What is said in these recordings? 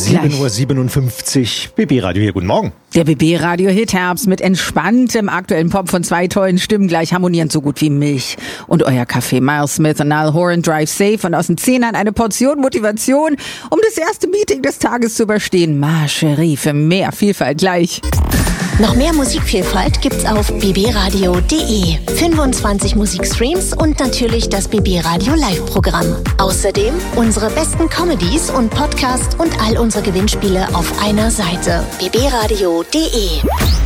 7:57 Uhr. BB Radio hier, guten Morgen. Der BB Radio Hit Herbst mit entspanntem aktuellen Pop von zwei tollen Stimmen, gleich harmonierend so gut wie Milch und euer Kaffee. Miles Smith und Niall Horan, Drive Safe, und aus den Zehnern eine Portion Motivation, um das erste Meeting des Tages zu überstehen. Ma Chérie, für mehr Vielfalt gleich. Noch mehr Musikvielfalt gibt's auf bbradio.de. 25 Musikstreams und natürlich das BB Radio Live-Programm. Außerdem unsere besten Comedies und Podcasts und all unsere Gewinnspiele auf einer Seite. bbradio.de.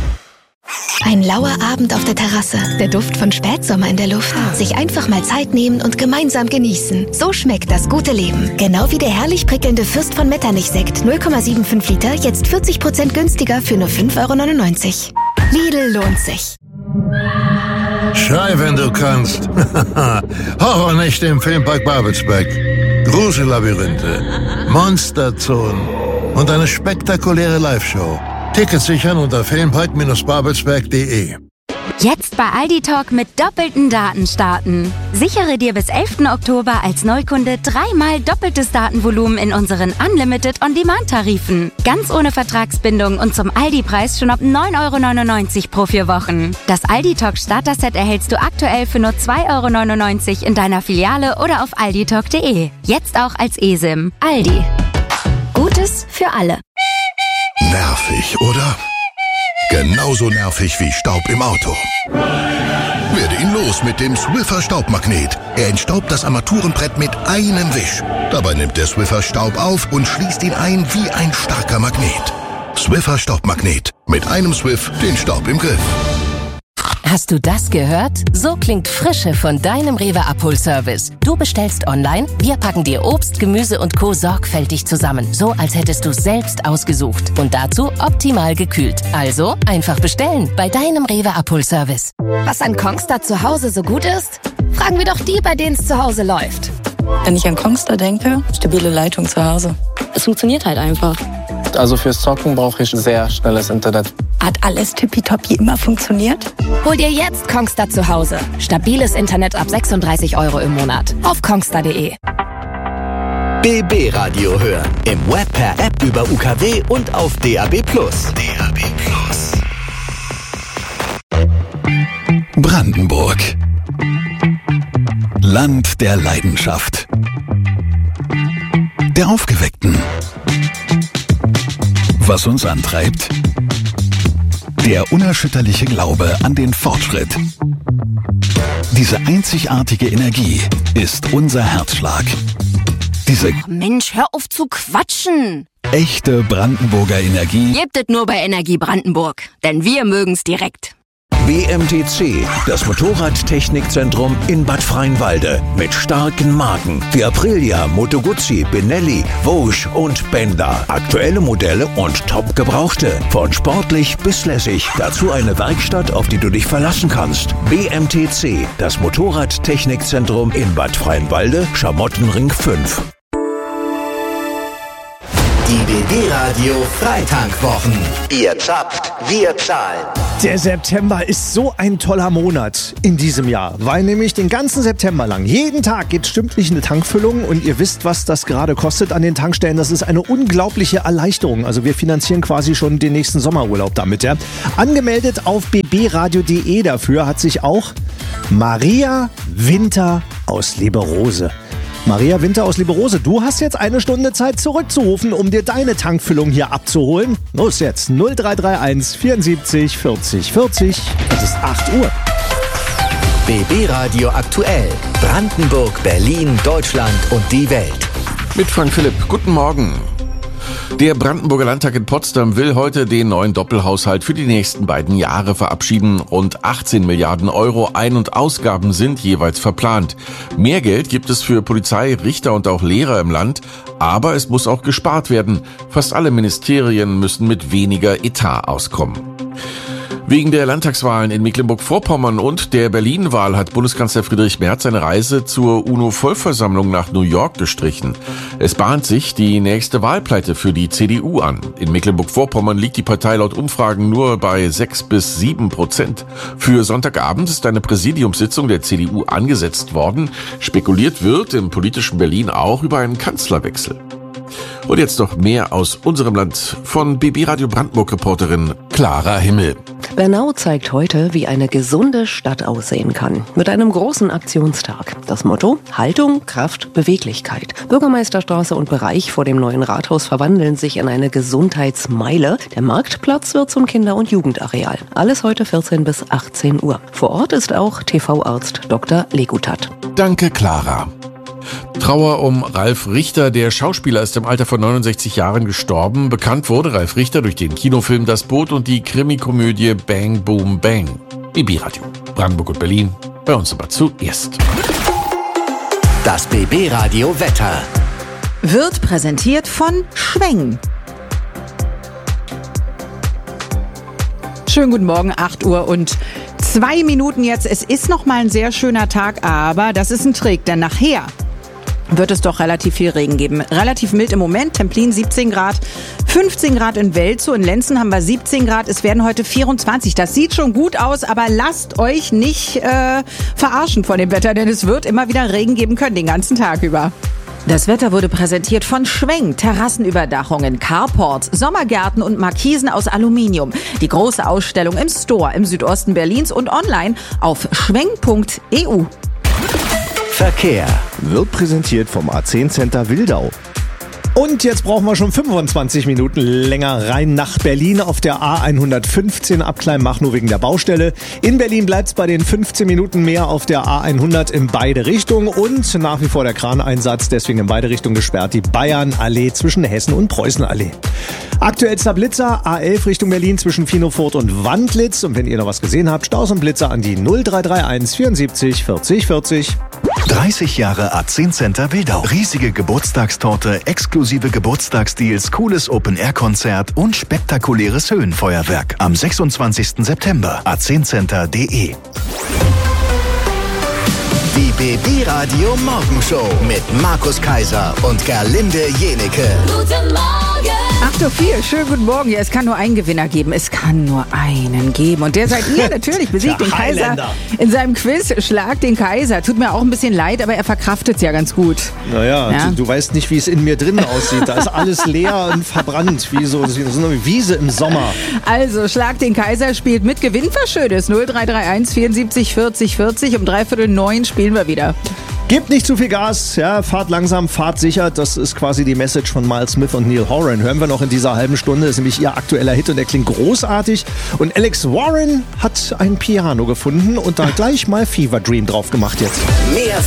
Ein lauer Abend auf der Terrasse, der Duft von Spätsommer in der Luft. Sich einfach mal Zeit nehmen und gemeinsam genießen. So schmeckt das gute Leben. Genau wie der herrlich prickelnde Fürst von Metternich-Sekt, 0,75 Liter, jetzt 40% günstiger für nur 5,99 €. Lidl lohnt sich. Schrei, wenn du kannst. Horrornächte im Filmpark Babelsberg. Grusellabyrinthe, Monsterzonen und eine spektakuläre Live-Show. Tickets sichern unter filmpark-babelsberg.de. Jetzt bei Aldi Talk mit doppelten Daten starten. Sichere dir bis 11. Oktober als Neukunde 3-mal doppeltes Datenvolumen in unseren Unlimited On-Demand-Tarifen. Ganz ohne Vertragsbindung und zum Aldi-Preis schon ab 9,99 € pro 4 Wochen. Das Aldi Talk Starter-Set erhältst du aktuell für nur 2,99 € in deiner Filiale oder auf alditalk.de. Jetzt auch als eSIM. Aldi. Gutes für alle. Nervig, oder? Genauso nervig wie Staub im Auto. Werde ihn los mit dem Swiffer Staubmagnet. Er entstaubt das Armaturenbrett mit einem Wisch. Dabei nimmt der Swiffer Staub auf und schließt ihn ein wie ein starker Magnet. Swiffer Staubmagnet. Mit einem Swiff den Staub im Griff. Hast du das gehört? So klingt Frische von deinem Rewe Abholservice. Du bestellst online, wir packen dir Obst, Gemüse und Co. sorgfältig zusammen. So, als hättest du es selbst ausgesucht. Und dazu optimal gekühlt. Also einfach bestellen bei deinem Rewe Abholservice. Was an Kongstar zu Hause so gut ist? Fragen wir doch die, bei denen es zu Hause läuft. Wenn ich an Kongstar denke, stabile Leitung zu Hause. Es funktioniert halt einfach. Also fürs Zocken brauche ich sehr schnelles Internet. Hat alles tippitoppi immer funktioniert? Hol dir jetzt Kongstar zu Hause. Stabiles Internet ab 36 € im Monat. Auf kongstar.de. BB Radio hören. Im Web, per App, über UKW und auf DAB+. DAB+. Brandenburg. Land der Leidenschaft. Der Aufgeweckten. Was uns antreibt? Der unerschütterliche Glaube an den Fortschritt. Diese einzigartige Energie ist unser Herzschlag. Diese Mensch, hör auf zu quatschen. echte Brandenburger Energie Gebt es nur bei Energie Brandenburg, denn wir mögen's direkt. BMTC, das Motorradtechnikzentrum in Bad Freienwalde. Mit starken Marken wie Aprilia, Moto Guzzi, Benelli, Vosges und Benda. Aktuelle Modelle und top gebrauchte. Von sportlich bis lässig. Dazu eine Werkstatt, auf die du dich verlassen kannst. BMTC, das Motorradtechnikzentrum in Bad Freienwalde, Schamottenring 5. Die BB Radio Freitankwochen. Ihr zapft, wir zahlen. Der September ist so ein toller Monat in diesem Jahr, weil nämlich den ganzen September lang, jeden Tag gibt es stündlich eine Tankfüllung und ihr wisst, was das gerade kostet an den Tankstellen. Das ist eine unglaubliche Erleichterung. Also wir finanzieren quasi schon den nächsten Sommerurlaub damit. Ja. Angemeldet auf bbradio.de dafür hat sich auch Maria Winter aus Liberose. Maria Winter aus Liberose, du hast jetzt eine Stunde Zeit zurückzurufen, um dir deine Tankfüllung hier abzuholen. Los jetzt, 0331 74 40 40. Es ist 8 Uhr. BB Radio aktuell. Brandenburg, Berlin, Deutschland und die Welt. Mit Frank Philipp. Guten Morgen. Der Brandenburger Landtag in Potsdam will heute den neuen Doppelhaushalt für die nächsten beiden Jahre verabschieden. Rund 18 Milliarden € Ein- und Ausgaben sind jeweils verplant. Mehr Geld gibt es für Polizei, Richter und auch Lehrer im Land, aber es muss auch gespart werden. Fast alle Ministerien müssen mit weniger Etat auskommen. Wegen der Landtagswahlen in Mecklenburg-Vorpommern und der Berlin-Wahl hat Bundeskanzler Friedrich Merz seine Reise zur UNO-Vollversammlung nach New York gestrichen. Es bahnt sich die nächste Wahlpleite für die CDU an. In Mecklenburg-Vorpommern liegt die Partei laut Umfragen nur bei 6-7%. Für Sonntagabend ist eine Präsidiumssitzung der CDU angesetzt worden. Spekuliert wird im politischen Berlin auch über einen Kanzlerwechsel. Und jetzt noch mehr aus unserem Land von BB Radio Brandenburg-Reporterin Clara Himmel. Bernau zeigt heute, wie eine gesunde Stadt aussehen kann. Mit einem großen Aktionstag. Das Motto: Haltung, Kraft, Beweglichkeit. Bürgermeisterstraße und Bereich vor dem neuen Rathaus verwandeln sich in eine Gesundheitsmeile. Der Marktplatz wird zum Kinder- und Jugendareal. Alles heute 14 bis 18 Uhr. Vor Ort ist auch TV-Arzt Dr. Legutat. Danke, Clara. Trauer um Ralf Richter. Der Schauspieler ist im Alter von 69 Jahren gestorben. Bekannt wurde Ralf Richter durch den Kinofilm Das Boot und die Krimikomödie Bang Boom Bang. BB Radio Brandenburg und Berlin. Bei uns aber zuerst. Das BB Radio Wetter wird präsentiert von Schweng. Schönen guten Morgen, 8 Uhr und 2 Minuten jetzt. Es ist noch mal ein sehr schöner Tag, aber das ist ein Trick, denn nachher wird es doch relativ viel Regen geben. Relativ mild im Moment, Templin 17 Grad, 15 Grad in Welzow, in Lenzen haben wir 17 Grad, es werden heute 24. Das sieht schon gut aus, aber lasst euch nicht verarschen von dem Wetter, denn es wird immer wieder Regen geben können, den ganzen Tag über. Das Wetter wurde präsentiert von Schweng, Terrassenüberdachungen, Carports, Sommergärten und Markisen aus Aluminium. Die große Ausstellung im Store im Südosten Berlins und online auf schweng.eu. Verkehr wird präsentiert vom A10 Center Wildau. Und jetzt brauchen wir schon 25 Minuten länger rein nach Berlin auf der A115 ab Kleinmachnow wegen der Baustelle. In Berlin bleibt es bei den 15 Minuten mehr auf der A100 in beide Richtungen und nach wie vor der Kraneinsatz, deswegen in beide Richtungen gesperrt, die Bayernallee zwischen Hessen- und Preußenallee. Aktuellster Blitzer, A11 Richtung Berlin zwischen Finofurt und Wandlitz. Und wenn ihr noch was gesehen habt, Staus und Blitzer an die 0331 74 40 40. 30 Jahre A10 Center Wildau. Riesige Geburtstagstorte, exklusive Geburtstagsdeals, cooles Open-Air-Konzert und spektakuläres Höhenfeuerwerk. Am 26. September. a10center.de. Die BB Radio Morgenshow mit Markus Kaiser und Gerlinde Jenecke. Guten Morgen! 8.04 Uhr, schönen guten Morgen. Ja, es kann nur einen Gewinner geben. Es kann nur einen geben. Und der seid ihr natürlich. Besiegt den Kaiser in seinem Quiz. Schlag den Kaiser. Tut mir auch ein bisschen leid, aber er verkraftet es ja ganz gut. Naja, ja? Du weißt nicht, wie es in mir drin aussieht. Da ist alles leer und verbrannt, wie so eine Wiese im Sommer. Also, Schlag den Kaiser spielt mit. Gewinn was Schönes. 0331 74 40 40. Um 8:45 spielen wir wieder. Gebt nicht zu viel Gas, ja, fahrt langsam, fahrt sicher. Das ist quasi die Message von Miles Smith und Neil Horan. Hören wir noch in dieser halben Stunde. Das ist nämlich ihr aktueller Hit und der klingt großartig. Und Alex Warren hat ein Piano gefunden und da gleich mal Fever Dream drauf gemacht jetzt. Mehr